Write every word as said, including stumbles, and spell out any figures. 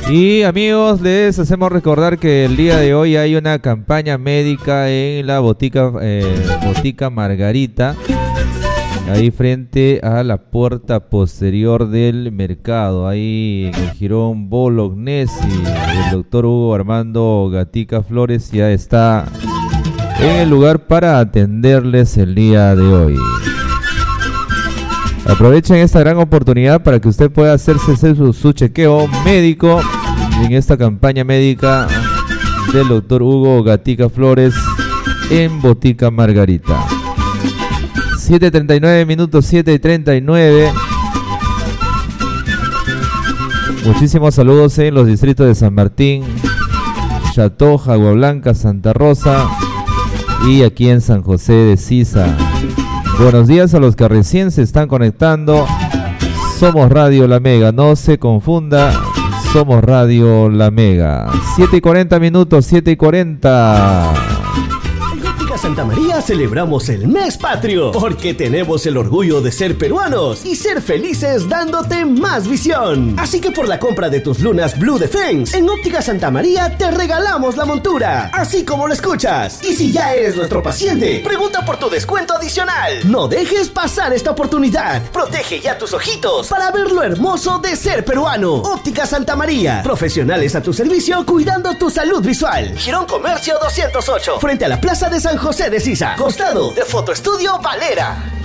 Y amigos, les hacemos recordar que el día de hoy hay una campaña médica en la botica, eh, botica Margarita, ahí frente a la puerta posterior del mercado, ahí en el jirón Bolognesi. El doctor Hugo Armando Gatica Flores ya está en el lugar para atenderles el día de hoy. Aprovechen esta gran oportunidad para que usted pueda hacerse su, su chequeo médico en esta campaña médica del doctor Hugo Gatica Flores en Botica Margarita. siete treinta y nueve minutos, siete treinta y nueve. Muchísimos saludos en los distritos de San Martín, Chateau, Agua Blanca, Santa Rosa y aquí en San José de Sisa. Buenos días a los que recién se están conectando. Somos Radio La Mega, no se confunda. Somos Radio La Mega. siete y cuarenta minutos, siete y cuarenta. Santa María celebramos el mes patrio porque tenemos el orgullo de ser peruanos y ser felices dándote más visión. Así que por la compra de tus lunas Blue Defense en Óptica Santa María te regalamos la montura, así como lo escuchas. Y si ya eres nuestro paciente, pregunta por tu descuento adicional. No dejes pasar esta oportunidad. Protege ya tus ojitos para ver lo hermoso de ser peruano. Óptica Santa María, profesionales a tu servicio cuidando tu salud visual. Girón Comercio doscientos ocho, frente a la Plaza de San José de Sisa, costado de Fotoestudio Valera.